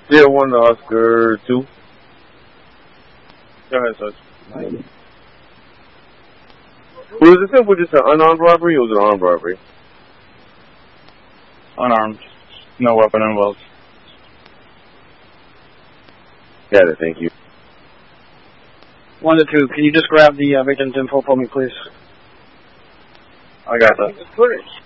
01 to Oscar 2. Go ahead, Such. Was it simple just an unarmed robbery or was it an armed robbery? Unarmed. No weapon involved. Got it, thank you. 1 to 2, can you just grab the victim's info for me, please? I got that.